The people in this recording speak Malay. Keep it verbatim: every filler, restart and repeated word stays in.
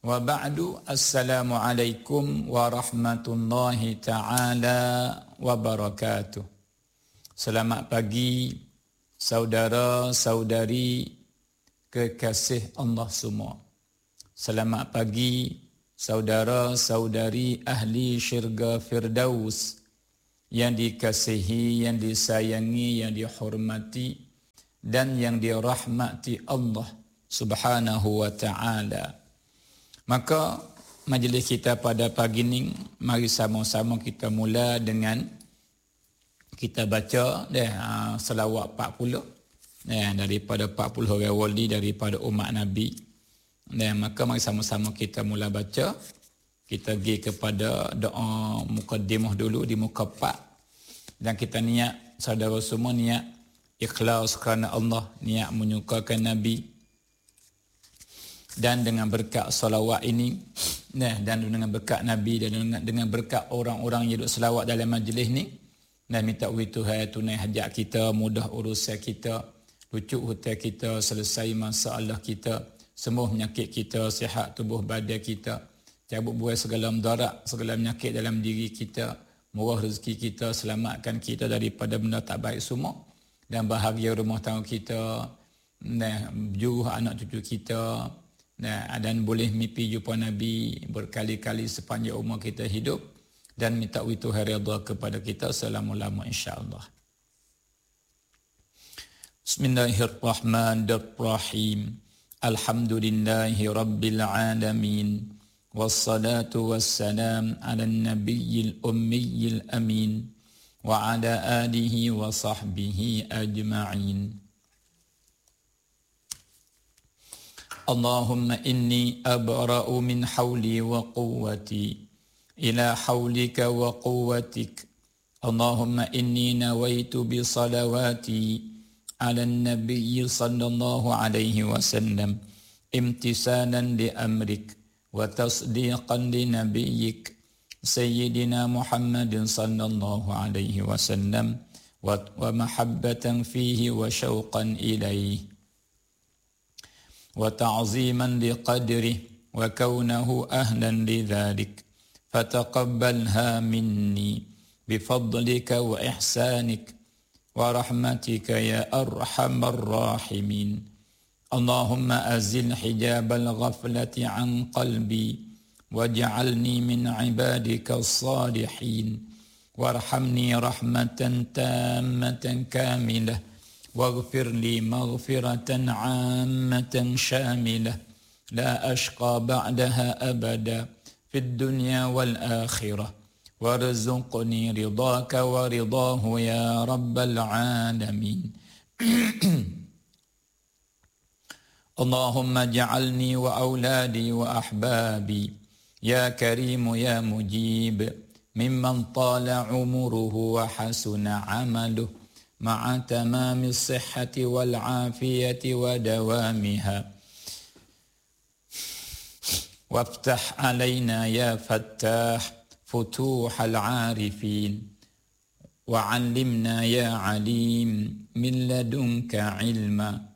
Wa ba'du, assalamualaikum warahmatullahi ta'ala wabarakatuh. Selamat pagi saudara-saudari kekasih Allah semua. Selamat pagi saudara-saudari ahli syurga Firdaus yang dikasihi, yang disayangi, yang dihormati dan yang dirahmati Allah Subhanahu wa ta'ala. Maka majlis kita pada pagi ini, mari sama-sama kita mula dengan kita baca deh uh, selawat empat puluh eh, daripada empat puluh orang wali daripada umat Nabi. Dan maka mari sama-sama kita mula baca. Kita pergi kepada doa mukaddimah dulu di muka empat. Dan kita niat, saudara semua niat ikhlas kerana Allah, niat menyukakan Nabi. Dan dengan berkat salawat ini, nah, dan dengan berkat Nabi dan dengan, dengan berkat orang-orang yang duduk selawat dalam majlis ni, dan minta wih Tuhan tunai hajat kita, mudah urusan kita, lucut hutang kita, selesai masalah kita, sembuh penyakit kita, sihat tubuh badan kita, cabut buai segala mudarat, segala penyakit dalam diri kita, murah rezeki kita, selamatkan kita daripada benda tak baik semua, dan bahagia rumah tangga kita, nah, juruh anak cucu kita. Nah, dan boleh mimpi jumpa Nabi berkali-kali sepanjang umur kita hidup dan minta wih Tuhan redha kepada kita selama-lama insya-Allah. Bismillahirrahmanirrahim. Alhamdulillahi rabbil alamin. Wassalatu wassalam ala nabiyil ummiyil amin wa ala alihi wa sahbihi ajma'in. Allahumma inni abra'u min hawli wa quwwati ila hawlika wa quwwatik. Allahumma inni nawaitu bi salawati ala nabiyyi sallallahu alaihi wasallam imtisalan li amrik wa tasdiqan li nabiyyik sayyidina Muhammadin sallallahu alaihi wasallam wa, wa mahabbatan fihi wa syauqan ilaihi وتعظيما لقدره وكونه أهلا لذلك فتقبلها مني بفضلك وإحسانك ورحمتك يا أرحم الراحمين. اللهم أزل حجاب الغفلة عن قلبي واجعلني من عبادك الصالحين وارحمني رحمة تامة كاملة واغفر لي مغفرة عامة شاملة لا أشقى بعدها أبدا في الدنيا والآخرة وارزقني رضاك ورضاه يا رب العالمين. اللهم اجعلني وأولادي وأحبابي يا كريم يا مجيب ممن طال عمره وحسن عمله مع تمام الصحة والعافية ودوامها. وافتح علينا يا فتاح فتوح العارفين وعلمنا يا عليم من لدنك علما